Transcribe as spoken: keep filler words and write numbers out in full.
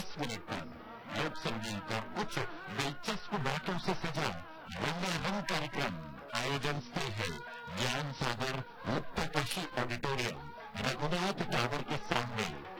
दस मिनट पर लोक संगीत और कुछ दिलचस्प बातों से सजा रंगारंग कार्यक्रम। आयोजन स्थल है ज्ञान सागर मुक्ताकाशी ऑडिटोरियम, रघुनाथ टावर के सामने।